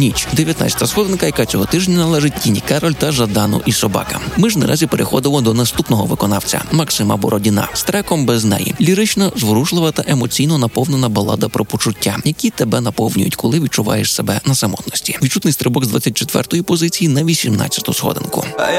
ніч. 19-та сходинка, яка цього тижня належить Тіні Кароль та Жадану і собакам. Ми ж наразі переходимо до наступного виконавця – Максима Бородіна з треком «Без неї». Лірична, зворушлива та емоційно наповнена балада про почуття, які тебе наповнюють, коли відчуваєш себе на самотності. Відчутний стрибок з 24-ї позиції на 18-ту сходинку.